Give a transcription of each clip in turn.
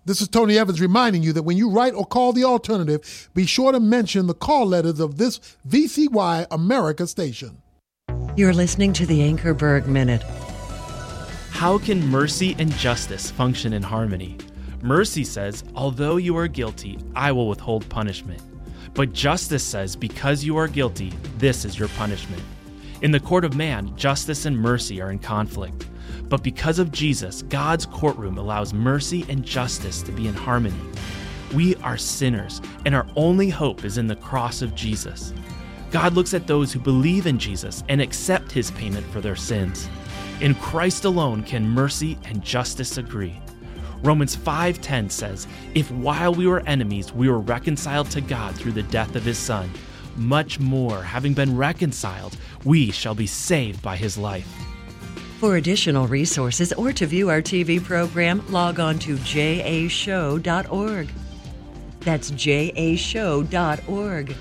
This is Tony Evans reminding you that when you write or call the alternative, be sure to mention the call letters of this VCY America station. You're listening to the Anchorberg Minute. How can mercy and justice function in harmony? Mercy says, although you are guilty, I will withhold punishment. But justice says, because you are guilty, this is your punishment. In the court of man, justice and mercy are in conflict. But because of Jesus, God's courtroom allows mercy and justice to be in harmony. We are sinners, and our only hope is in the cross of Jesus. God looks at those who believe in Jesus and accept his payment for their sins. In Christ alone can mercy and justice agree. Romans 5:10 says, if while we were enemies, we were reconciled to God through the death of his Son, much more, having been reconciled, we shall be saved by his life. For additional resources or to view our TV program, log on to jashow.org. That's jashow.org.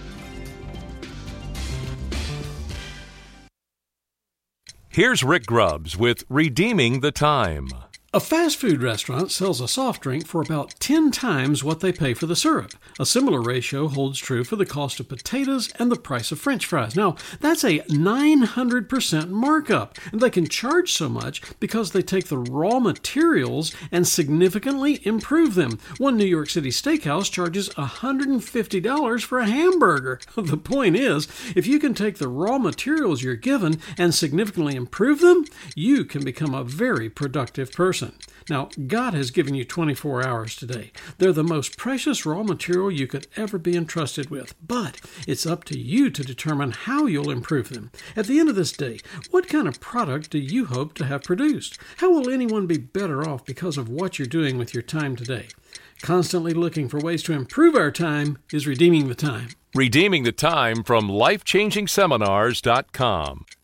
Here's Rick Grubbs with Redeeming the Time. A fast food restaurant sells a soft drink for about 10 times what they pay for the syrup. A similar ratio holds true for the cost of potatoes and the price of French fries. Now, that's a 900% markup, and they can charge so much because they take the raw materials and significantly improve them. One New York City steakhouse charges $150 for a hamburger. The point is, if you can take the raw materials you're given and significantly improve them, you can become a very productive person. Now, God has given you 24 hours today. They're the most precious raw material you could ever be entrusted with, but it's up to you to determine how you'll improve them. At the end of this day, what kind of product do you hope to have produced? How will anyone be better off because of what you're doing with your time today? Constantly looking for ways to improve our time is Redeeming the Time. Redeeming the Time from LifechangingSeminars.com.